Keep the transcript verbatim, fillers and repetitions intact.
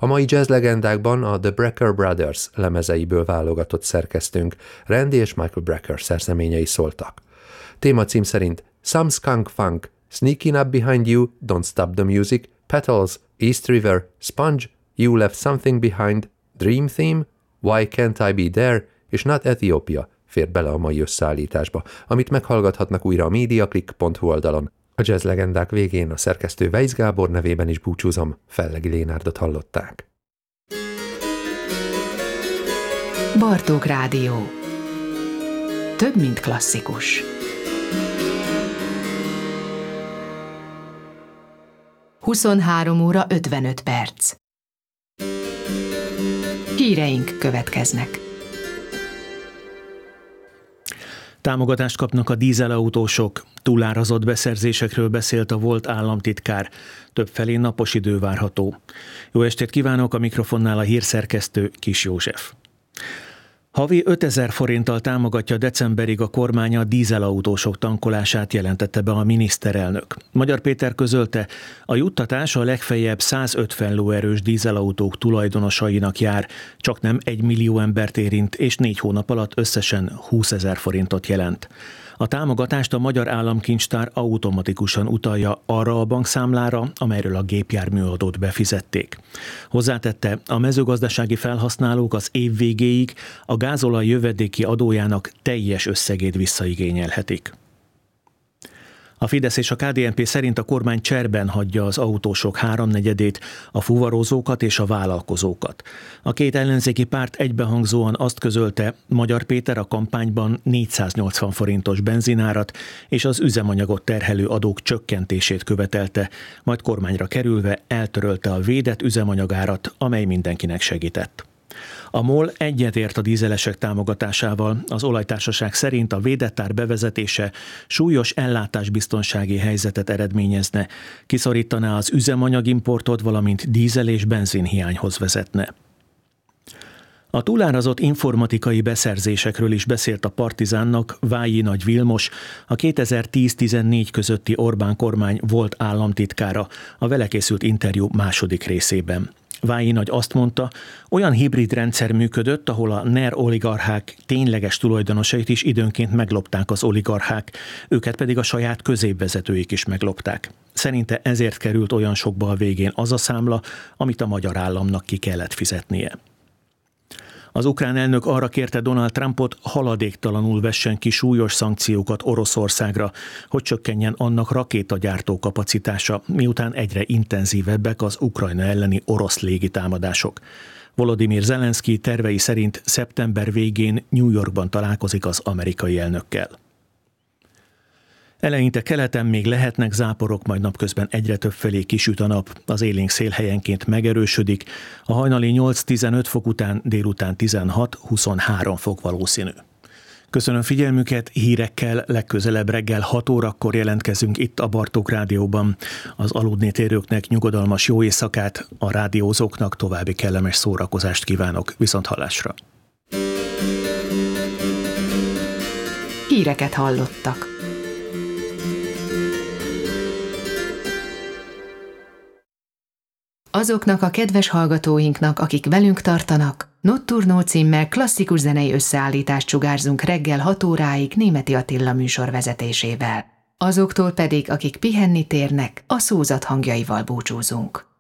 A mai jazz legendákban a The Brecker Brothers lemezeiből válogatott szerkesztőnk Randy és Michael Brecker szerzeményei szóltak. Témacím szerint Some Skunk Funk, Sneaking Up Behind You, Don't Stop the Music, Petals, East River, Sponge, You Left Something Behind, Dream Theme, Why Can't I Be There és Not Ethiopia fér bele a mai összeállításba, amit meghallgathatnak újra a mediaclick pont hu oldalon. A jazz legendák végén a szerkesztő Weisz Gábor nevében is búcsúzom, Fellegi Lénárdot hallották. Bartók Rádió. Több, mint klasszikus. huszonhárom óra ötvenöt perc. Híreink következnek. Támogatást kapnak a dízelautósok, túlárazott beszerzésekről beszélt a volt államtitkár, többfelé napos idő várható. Jó estét kívánok, a mikrofonnál a hírszerkesztő Kis József. Havi ötezer forinttal támogatja decemberig a kormány a dízelautósok tankolását, jelentette be a miniszterelnök. Magyar Péter közölte, a juttatás a legfeljebb százötven lóerős dízelautók tulajdonosainak jár, csak nem egy millió embert érint, és négy hónap alatt összesen húszezer forintot jelent. A támogatást a Magyar Államkincstár automatikusan utalja arra a bankszámlára, amelyről a gépjárműadót befizették. Hozzátette, a mezőgazdasági felhasználók az év végéig a gázolaj jövedéki adójának teljes összegét visszaigényelhetik. A Fidesz és a ká dé en pé szerint a kormány cserben hagyja az autósok háromnegyedét, a fuvarozókat és a vállalkozókat. A két ellenzéki párt egybehangzóan azt közölte, Magyar Péter a kampányban négyszáznyolcvan forintos benzinárat és az üzemanyagot terhelő adók csökkentését követelte, majd kormányra kerülve eltörölte a védett üzemanyagárat, amely mindenkinek segített. A MOL egyetért a dízelesek támogatásával. Az olajtársaság szerint a védett ár bevezetése súlyos ellátásbiztonsági helyzetet eredményezne, kiszorítaná az üzemanyagimportot, valamint dízel- és benzinhiányhoz vezetne. A túlárazott informatikai beszerzésekről is beszélt a Partizánnak Vályi Nagy Vilmos, a kétezer-tíz-tizennégy közötti Orbán kormány volt államtitkára, a vele készült interjú második részében. Vályi Nagy azt mondta, olyan hibrid rendszer működött, ahol a NER oligarchák tényleges tulajdonosait is időnként meglopták az oligarchák, őket pedig a saját középvezetőik is meglopták. Szerinte ezért került olyan sokba a végén az a számla, amit a magyar államnak ki kellett fizetnie. Az ukrán elnök arra kérte Donald Trumpot, haladéktalanul vessen ki súlyos szankciókat Oroszországra, hogy csökkenjen annak rakétagyártó kapacitása, miután egyre intenzívebbek az Ukrajna elleni orosz légitámadások. Volodymyr Zelenszky tervei szerint szeptember végén New Yorkban találkozik az amerikai elnökkel. Eleinte keleten még lehetnek záporok, majd napközben egyre több felé kisüt a nap, az élénk szél helyenként megerősödik, a hajnali nyolc-tizenöt fok után délután tizenhat-huszonhárom fok valószínű. Köszönöm figyelmüket, hírekkel legközelebb reggel hat órakor jelentkezünk itt a Bartók Rádióban. Az aludni térőknek nyugodalmas jó éjszakát, a rádiózóknak további kellemes szórakozást kívánok. Viszonthallásra! Híreket hallottak. Azoknak a kedves hallgatóinknak, akik velünk tartanak, Notturno címmel klasszikus zenei összeállítást sugárzunk reggel hat óráig Németi Attila műsor vezetésével. Azoktól pedig, akik pihenni térnek, a szózat hangjaival búcsúzunk.